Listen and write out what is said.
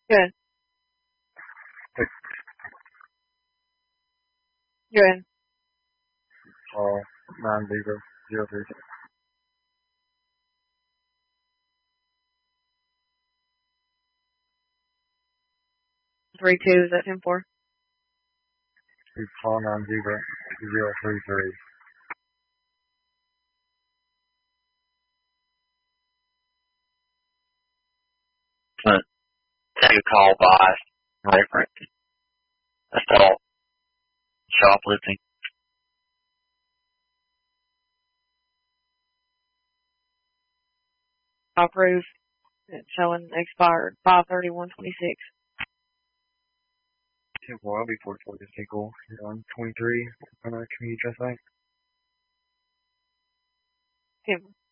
Good. Good. 9003. 32, is that 10-4? 249033. Take a call by reference. Assault. Shoplifting. Approve. It's showing expired 5/31/26. 10-4, I'll be 44 this vehicle. You're on 23 on a community trust bank. 10.